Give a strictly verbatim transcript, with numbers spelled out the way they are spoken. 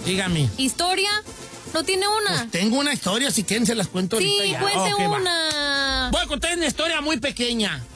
Dígame. ¿Historia? ¿No tiene una? Pues tengo una historia, si quieren se las cuento sí, ahorita ya. cuente Okay, una. va. Voy a contar una historia muy pequeña.